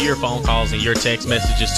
your phone calls and your text messages.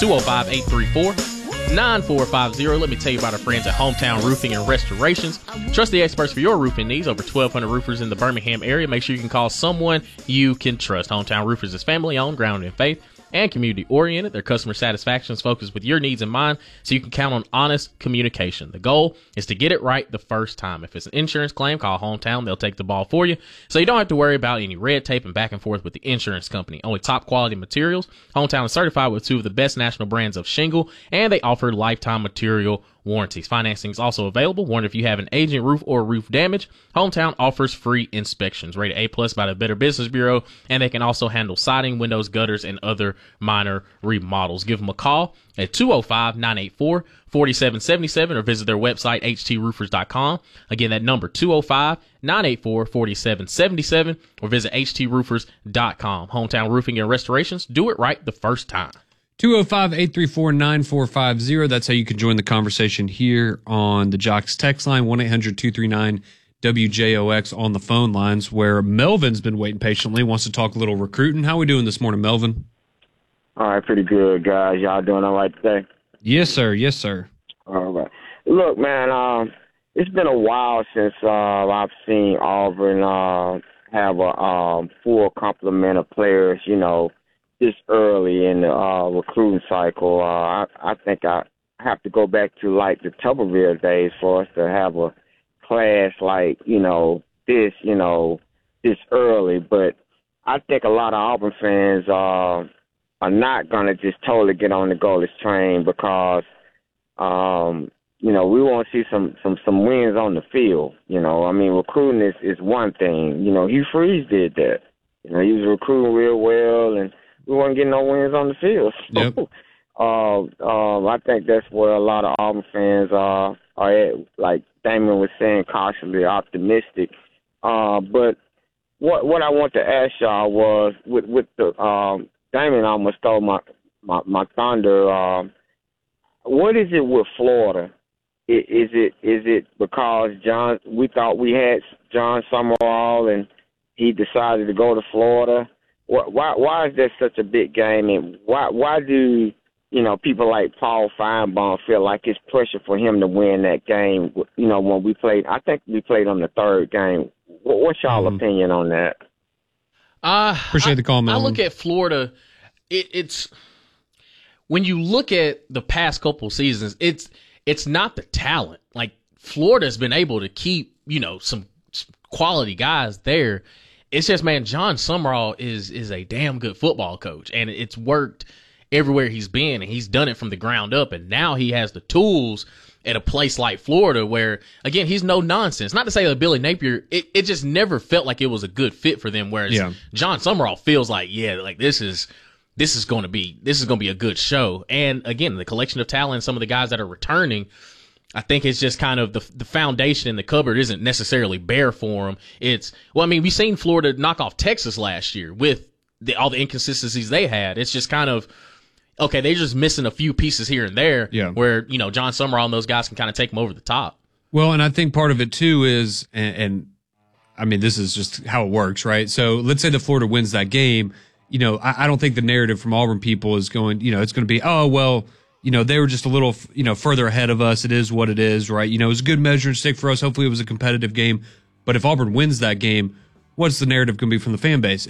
205-834-9450. Let me tell you about our friends at Hometown Roofing and Restorations. Trust the experts for your roofing needs. Over 1,200 roofers in the Birmingham area. Make sure you can call someone you can trust. Hometown Roofers is family-owned, grounded in faith, and community-oriented. Their customer satisfaction is focused with your needs in mind, so you can count on honest communication. The goal is to get it right the first time. If it's an insurance claim, call Hometown. They'll take the ball for you, so you don't have to worry about any red tape and back and forth with the insurance company. Only top-quality materials. Hometown is certified with 2 of the best national brands of shingle, and they offer lifetime material warranties. Financing is also available. Warned if you have an aging roof or roof damage, Hometown offers free inspections. Rated A+ by the Better Business Bureau, and they can also handle siding, windows, gutters, and other minor remodels. Give them a call at 205-984-4777 or visit their website, htroofers.com. Again, that number, 205-984-4777 or visit htroofers.com. Hometown Roofing and Restorations. Do it right the first time. 205-834-9450. That's how you can join the conversation here on the Jocks text line, 1-800-239-WJOX on the phone lines, where Melvin's been waiting patiently, wants to talk a little recruiting. How are we doing this morning, Melvin? All right, pretty good, guys. Y'all doing all right today? Yes, sir. Yes, sir. All right. Look, man, it's been a while since I've seen Auburn have a full complement of players, this early in the recruiting cycle. I think I have to go back to, the Tuberville days for us to have a class this early. But I think a lot of Auburn fans are not going to just totally get on the goalless train because, we want to see some wins on the field. Recruiting is one thing. Hugh Freeze did that. He was recruiting real well, and we weren't getting no wins on the field. Yep. I think that's where a lot of Auburn fans are at, like Damon was saying, cautiously optimistic. But what I want to ask y'all was, with the Damon almost stole my thunder. What is it with Florida? Is it because we thought we had John Summerall and he decided to go to Florida? Why is there such a big game, and why do people like Paul Feinbaum feel like it's pressure for him to win that game? When we played, I think we played on the third game. What's y'all opinion on that? Appreciate the call, Melvin. I look at Florida. It's when you look at the past couple seasons, it's not the talent. Like, Florida's been able to keep some quality guys there. It's just, man, John Summerall is a damn good football coach, and it's worked everywhere he's been, and he's done it from the ground up, and now he has the tools at a place like Florida where, again, he's no nonsense. Not to say that Billy Napier, it just never felt like it was a good fit for them, whereas John Summerall feels like, this is going to be a good show. And again, the collection of talent, some of the guys that are returning, I think it's just kind of the foundation in the cupboard isn't necessarily bare for them. We've seen Florida knock off Texas last year with all the inconsistencies they had. It's just kind of, okay, they're just missing a few pieces here and there where, John Summerall and those guys can kind of take them over the top. Well, and I think part of it too is, and this is just how it works, right? So let's say that Florida wins that game. I don't think the narrative from Auburn people is going, it's going to be, they were just a little, further ahead of us. It is what it is, right? It was a good measuring stick for us. Hopefully it was a competitive game. But if Auburn wins that game, what's the narrative going to be from the fan base?